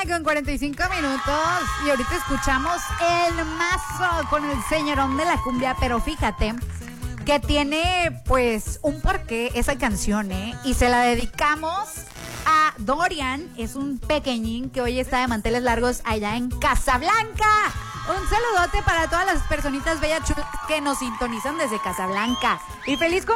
con 45 minutos y ahorita escuchamos El Mazo con el señorón de la cumbia, pero fíjate que tiene pues un porqué esa canción, y se la dedicamos a Dorian, es un pequeñín que hoy está de manteles largos allá en Casablanca. Un saludote para todas las personitas bellas chulas que nos sintonizan desde Casablanca y feliz